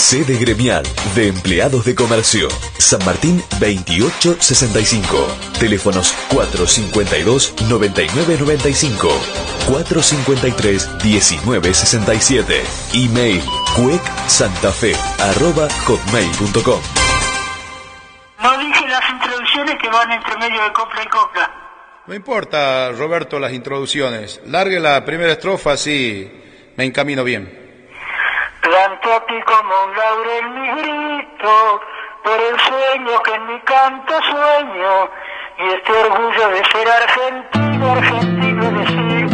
Sede gremial de empleados de comercio. San Martín 2865. Teléfonos 452-9995. 453-1967. Email cuecsantafe@hotmail.com. No dije las introducciones que van entre medio de copla y copla. No importa, Roberto, las introducciones. Largue la primera estrofa, así me encamino bien. Planto aquí como un laurel mi grito, por el sueño que en mi canto sueño, y este orgullo de ser argentino, argentino de ser.